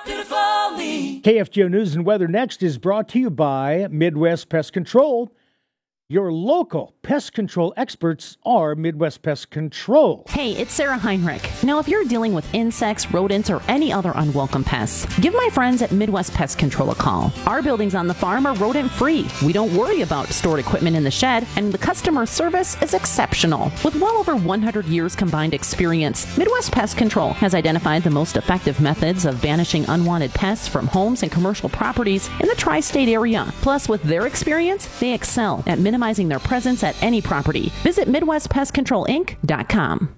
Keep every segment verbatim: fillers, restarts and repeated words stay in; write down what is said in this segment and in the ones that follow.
K F G O News and Weather Next is brought to you by Midwest Pest Control. Your local pest control experts are Midwest Pest Control. Hey, it's Sarah Heinrich. Now, if you're dealing with insects, rodents, or any other unwelcome pests, give my friends at Midwest Pest Control a call. Our buildings on the farm are rodent-free. We don't worry about stored equipment in the shed, and the customer service is exceptional. With well over one hundred years combined experience, Midwest Pest Control has identified the most effective methods of banishing unwanted pests from homes and commercial properties in the tri-state area. Plus, with their experience, they excel at minimizing their presence at any property. Visit Midwest Pest Control Inc dot com.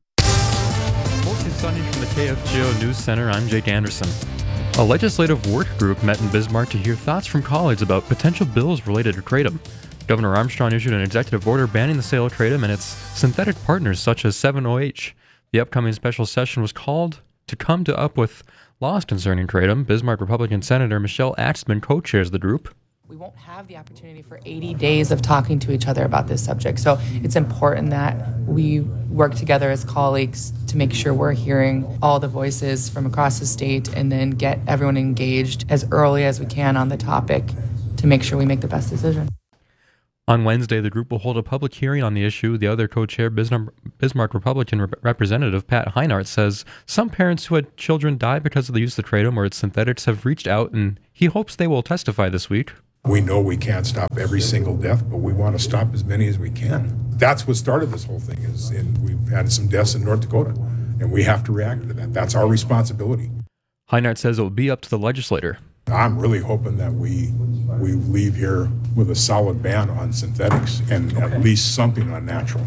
Mostly sunny from the K F G O News Center, I'm Jake Anderson. A legislative work group met in Bismarck to hear thoughts from colleagues about potential bills related to kratom. Governor Armstrong issued an executive order banning the sale of kratom and its synthetic partners such as seven O H. The upcoming special session was called to come to up with laws concerning kratom. Bismarck Republican Senator Michelle Axman co-chairs the group. We won't have the opportunity for eighty days of talking to each other about this subject. So it's important that we work together as colleagues to make sure we're hearing all the voices from across the state and then get everyone engaged as early as we can on the topic to make sure we make the best decision. On Wednesday, the group will hold a public hearing on the issue. The other co-chair, Bismarck Republican Rep- Representative Pat Heinart, says some parents who had children die because of the use of kratom or its synthetics have reached out, and he hopes they will testify this week. We know we can't stop every single death, but we want to stop as many as we can. That's what started this whole thing, is in, we've had some deaths in North Dakota, and we have to react to that. That's our responsibility. Heinart says it will be up to the legislator. I'm really hoping that we we leave here with a solid ban on synthetics and okay. at least something on natural.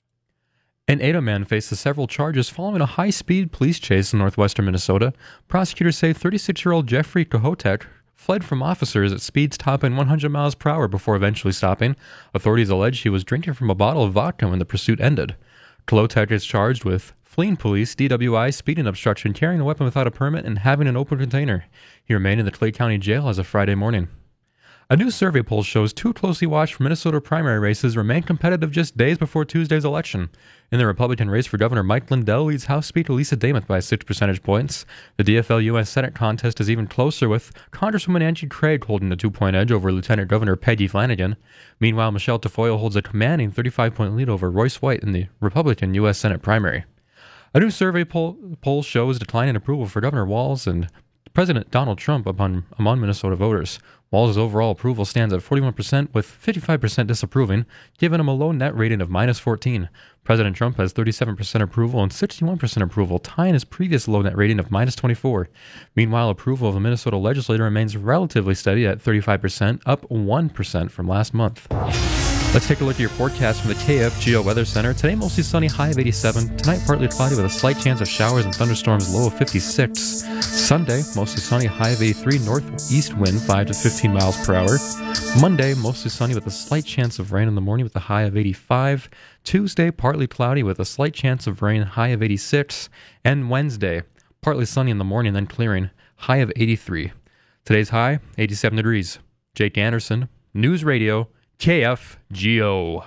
An Ada man faces several charges following a high-speed police chase in northwestern Minnesota. Prosecutors say thirty-six-year-old Jeffrey Kohotek fled from officers at speeds topping one hundred miles per hour before eventually stopping. Authorities allege he was drinking from a bottle of vodka when the pursuit ended. Kohotek is charged with fleeing police, D W I, speeding obstruction, carrying a weapon without a permit, and having an open container. He remained in the Clay County Jail as of Friday morning. A new survey poll shows two closely watched Minnesota primary races remain competitive just days before Tuesday's election. In the Republican race for governor, Mike Lindell leads House Speaker Lisa Dameth by six percentage points. The D F L U S Senate contest is even closer, with Congresswoman Angie Craig holding a two-point edge over Lieutenant Governor Peggy Flanagan. Meanwhile, Michelle Tafoya holds a commanding thirty-five point lead over Royce White in the Republican U S Senate primary. A new survey poll, poll shows declining approval for Governor Walz and President Donald Trump upon, among Minnesota voters. Walz's overall approval stands at forty-one percent, with fifty-five percent disapproving, giving him a low net rating of minus fourteen. President Trump has thirty-seven percent approval and sixty-one percent approval, tying his previous low net rating of minus twenty-four. Meanwhile, approval of a Minnesota legislator remains relatively steady at thirty-five percent, up one percent from last month. Let's take a look at your forecast from the K F G O Weather Center. Today, mostly sunny, high of eighty-seven. Tonight, partly cloudy with a slight chance of showers and thunderstorms, low of fifty-six. Sunday, mostly sunny, high of eighty-three. Northeast wind, five to fifteen miles per hour. Monday, mostly sunny with a slight chance of rain in the morning with a high of eighty-five. Tuesday, partly cloudy with a slight chance of rain, high of eighty-six. And Wednesday, partly sunny in the morning, then clearing, high of eighty-three. Today's high, eighty-seven degrees. Jake Anderson, News Radio, K F G O.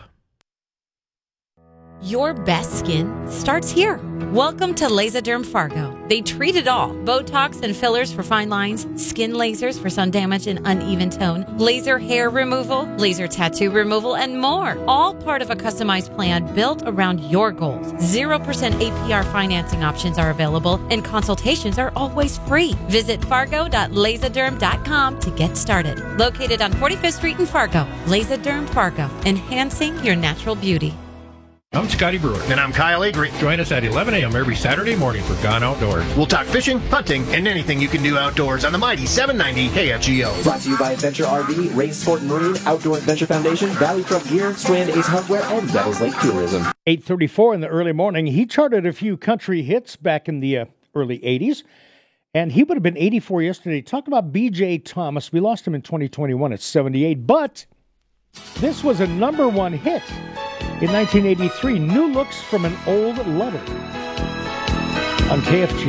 Your best skin starts here. Welcome to Laserderm Fargo. They treat it all. Botox and fillers for fine lines, skin lasers for sun damage and uneven tone, laser hair removal, laser tattoo removal, and more. All part of a customized plan built around your goals. zero percent A P R financing options are available, and consultations are always free. Visit fargo dot laserderm dot com to get started. Located on forty-fifth Street in Fargo, Laserderm Fargo, enhancing your natural beauty. I'm Scotty Brewer. And I'm Kyle Avery. Join us at eleven a.m. every Saturday morning for Gone Outdoors. We'll talk fishing, hunting, and anything you can do outdoors on the mighty seven ninety K F G O. Brought to you by Adventure R V, Race Sport and Marine, Outdoor Adventure Foundation, Valley Truck Gear, Strand Ace Hardware, and Devil's Lake Tourism. eight thirty-four in the early morning. He charted a few country hits back in the uh, early eighties, and he would have been eighty-four yesterday. Talk about B J Thomas. We lost him in twenty twenty-one at seventy-eight, but this was a number one hit in nineteen eighty-three, New Looks from an Old Lover on K F G.